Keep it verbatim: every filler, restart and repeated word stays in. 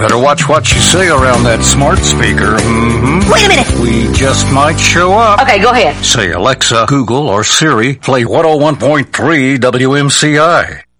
better watch what you say around that smart speaker. Mm-hmm. Wait a minute. We just might show up. Okay, go ahead. Say, Alexa, Google, or Siri, play one oh one point three W M C I.